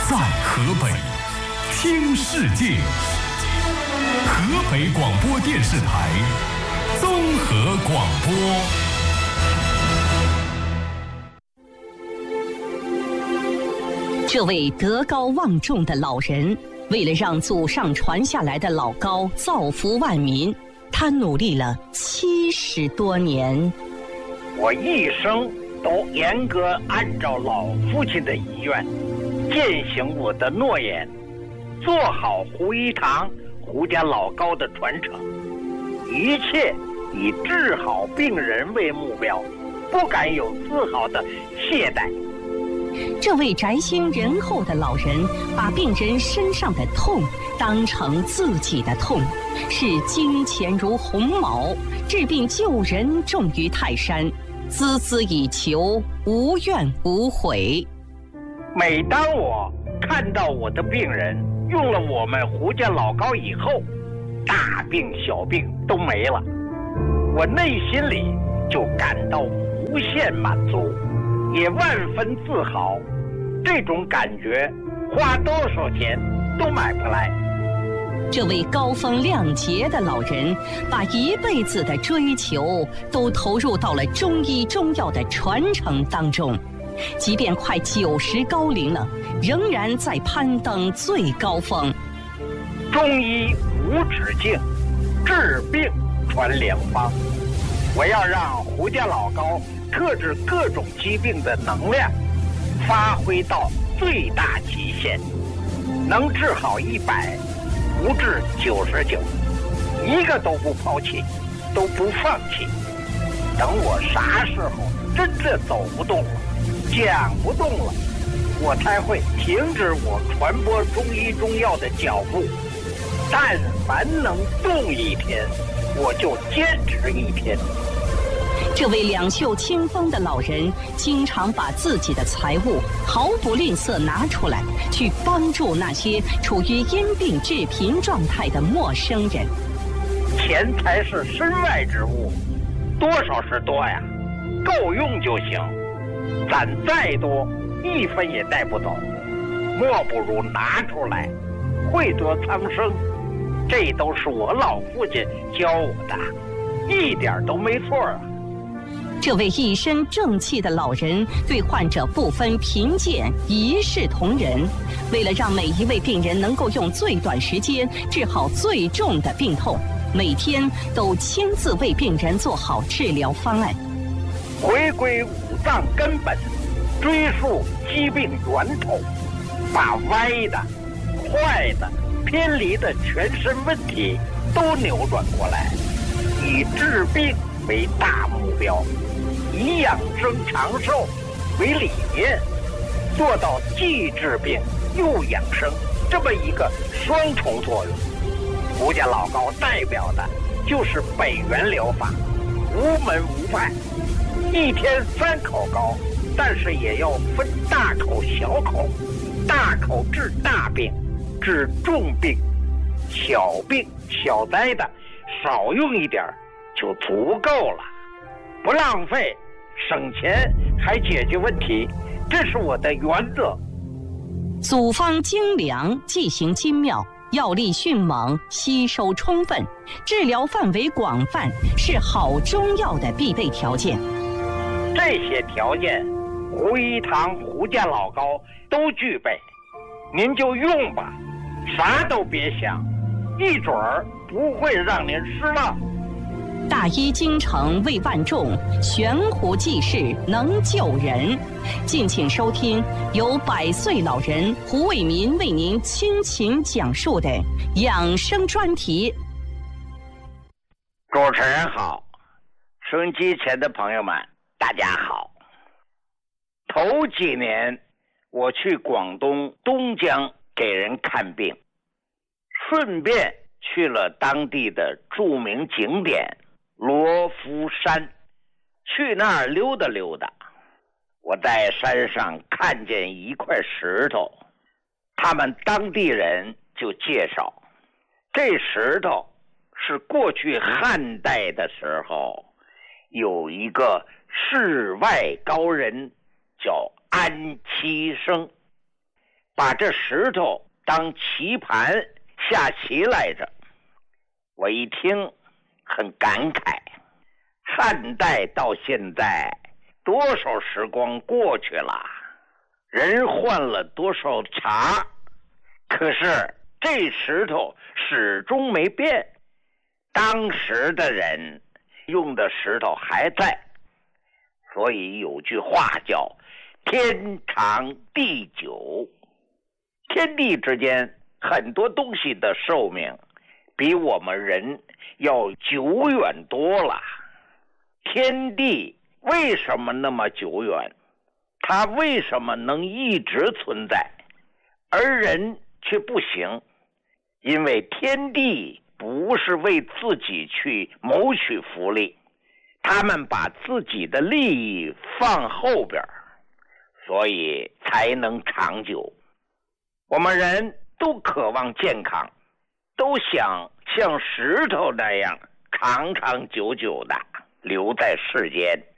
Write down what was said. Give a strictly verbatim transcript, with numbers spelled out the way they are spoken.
在河北听世界。河北广播电视台综合广播。 这位德高望重的老人，为了让祖上传下来的老高造福万民，他努力了七十多年。 我一生都严格按照老父亲的遗愿，践行我的诺言，做好胡一堂胡家老高的传承，一切以治好病人为目标，不敢有丝毫的懈怠。 这位宅心仁厚的老人，把病人身上的痛当成自己的痛，视金钱如鸿毛，治病救人重于泰山，孜孜以求，无怨无悔。 每当我看到我的病人用了我们胡家老高以后，大病小病都没了，我内心里就感到无限满足，也万分自豪。这种感觉花多少钱都买不来。 这位高风亮节的老人，把一辈子的追求都投入到了中医中药的传承当中，即便快九十高龄了，仍然在攀登最高峰。 中医无止境，治病传良方。我要让胡家老高克制各种疾病的能量发挥到最大极限，能治好一百，不治九十九，一个都不抛弃，都不放弃。等我啥时候真的走不动了，讲不动了，我才会停止我传播中医中药的脚步。但凡能动一天，我就坚持一天。 这位两袖清风的老人，经常把自己的财物毫不吝啬拿出来，去帮助那些处于因病致贫状态的陌生人。 钱财是身外之物，多少是多呀，够用就行。攒再多，一分也带不走，莫不如拿出来，惠泽苍生。这都是我老父亲教我的，一点都没错啊。 这位一身正气的老人，对患者不分贫贱，一视同仁。为了让每一位病人能够用最短时间治好最重的病痛，每天都亲自为病人做好治疗方案。 回归五脏根本，追溯疾病源头，把歪的、坏的、偏离的全身问题都扭转过来，以治病为大目标，以养生长寿为理念，做到既治病又养生这么一个双重作用。胡家老高代表的就是北元疗法，无门无派，一天三口高，但是也要分大口小口，大口治大病，治重病，小病小灾的少用一点就足够了，不浪费，省钱还解决问题，这是我的原则。 组方精良，剂型精妙，药力迅猛，吸收充分，治疗范围广泛，是好中药的必备条件。 这些条件，胡一堂胡家老高都具备，您就用吧，啥都别想，一准儿不会让您失望。 大医精诚为万众，悬壶济世能救人。敬请收听由百岁老人胡卫民为您倾情讲述的养生专题。 主持人好，收音机前的朋友们大家好。头几年我去广东东江给人看病，顺便去了当地的著名景点罗浮山，去那儿溜达溜达。我在山上看见一块石头，他们当地人就介绍，这石头是过去汉代的时候有一个世外高人叫安七生， 把这石头当棋盘下棋来着。我一听很感慨，汉代到现在多少时光过去了，人换了多少茬，可是这石头始终没变，当时的人用的石头还在。所以有句话叫天长地久，天地之间很多东西的寿命比我们人要久远多了。天地为什么那么久远？它为什么能一直存在，而人却不行？因为天地不是为自己去谋取福利，他们把自己的利益放后边，所以才能长久。我们人都渴望健康，都想像石头那样长长久久的留在世间。